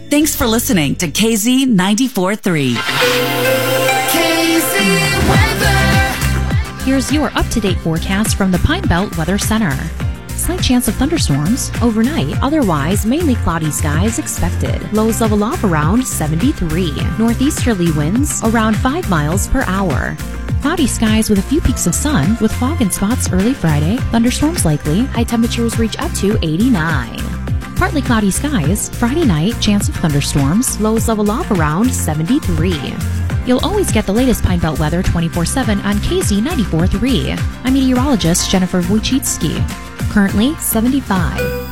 Thanks for listening to KZ 94.3. KZ Weather. Here's your up-to-date forecast from the Pine Belt Weather Center. Slight chance of thunderstorms overnight, otherwise mainly cloudy skies expected. Lows level off around 73. Northeasterly winds around 5 miles per hour. Cloudy skies with a few peaks of sun with fog in spots early Friday. Thunderstorms likely. High temperatures reach up to 89. Partly cloudy skies Friday night, chance of thunderstorms. Lows level off around 73. You'll always get the latest Pine Belt weather 24/7 on KZ 94.3. I'm meteorologist Jennifer Wojcicki. Currently 75.